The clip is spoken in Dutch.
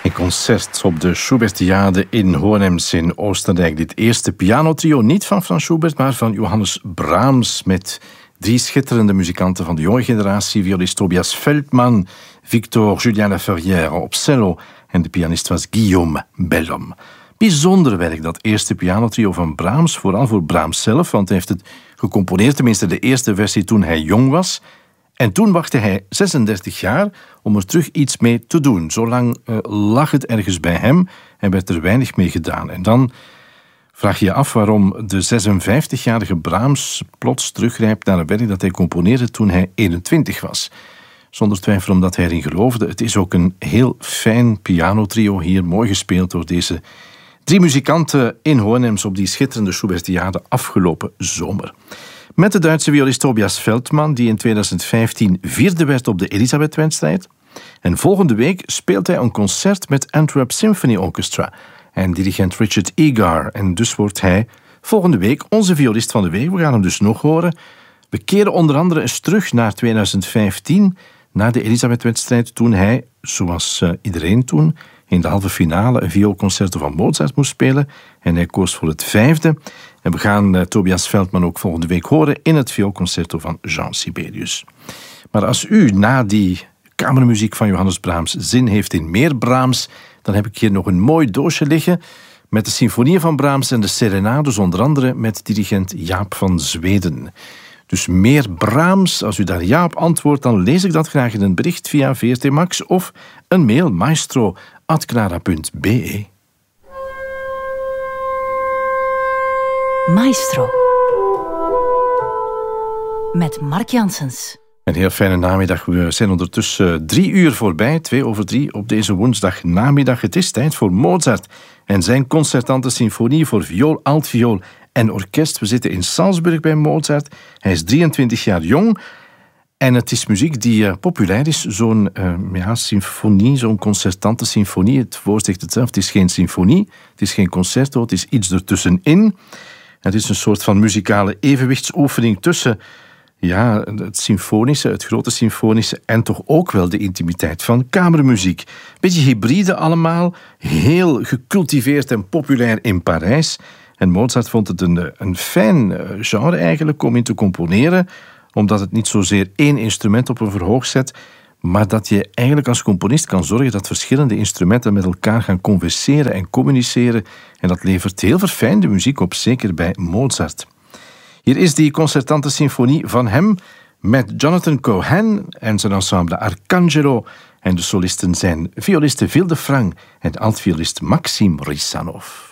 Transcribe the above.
Een concert op de Schubertiade in Hohenems in Oostenrijk. Dit eerste pianotrio, niet van Franz Schubert, maar van Johannes Brahms, met 3 schitterende muzikanten van de jonge generatie. Violist Tobias Feldman, Victor Julien Laferrière op cello en de pianist was Guillaume Bellum. Bijzonder werk, dat eerste pianotrio van Brahms, vooral voor Brahms zelf, want hij heeft het gecomponeerd, tenminste de eerste versie toen hij jong was. En toen wachtte hij 36 jaar om er terug iets mee te doen. Zolang lag het ergens bij hem en werd er weinig mee gedaan. En dan vraag je je af waarom de 56-jarige Brahms plots teruggrijpt naar een werk dat hij componeerde toen hij 21 was. Zonder twijfel omdat hij erin geloofde. Het is ook een heel fijn pianotrio hier, mooi gespeeld door deze 3 muzikanten in Hohenems op die schitterende Schubertiade afgelopen zomer. Met de Duitse violist Tobias Feldman, die in 2015 4e werd op de Elisabeth-wedstrijd. En volgende week speelt hij een concert met Antwerp Symphony Orchestra en dirigent Richard Egar. En dus wordt hij volgende week onze violist van de week. We gaan hem dus nog horen. We keren onder andere eens terug naar 2015, naar de Elisabeth-wedstrijd, toen hij, zoals iedereen toen, in de halve finale een vioolconcerto van Mozart moest spelen. En hij koos voor het 5e. En we gaan Tobias Feldman ook volgende week horen in het vioolconcerto van Jean Sibelius. Maar als u na die kamermuziek van Johannes Brahms zin heeft in meer Brahms, dan heb ik hier nog een mooi doosje liggen met de symfonieën van Brahms en de serenades, onder andere met dirigent Jaap van Zweden. Dus meer Brahms, als u daar ja op antwoordt, dan lees ik dat graag in een bericht via VRT Max of een mail maestro@clara.be. Maestro met Mark Janssens. Een heel fijne namiddag. We zijn ondertussen 3 uur voorbij, 2:03 op deze woensdagnamiddag. Het is tijd voor Mozart en zijn concertante symfonie voor viool, altviool en orkest. We zitten in Salzburg bij Mozart. Hij is 23 jaar jong. En het is muziek die populair is, zo'n symfonie, zo'n concertante symfonie. Het woord zegt het zelf, het is geen symfonie, het is geen concerto, het is iets ertussenin. Het is een soort van muzikale evenwichtsoefening tussen het symfonische, het grote symfonische en toch ook wel de intimiteit van kamermuziek. Beetje hybride allemaal, heel gecultiveerd en populair in Parijs. En Mozart vond het een fijn genre eigenlijk om in te componeren, omdat het niet zozeer 1 instrument op een verhoog zet, maar dat je eigenlijk als componist kan zorgen dat verschillende instrumenten met elkaar gaan converseren en communiceren. En dat levert heel verfijnde muziek op, zeker bij Mozart. Hier is die concertante symfonie van hem met Jonathan Cohen en zijn ensemble Arcangelo. En de solisten zijn violiste Vilde Frang en altviolist Maxim Risanov.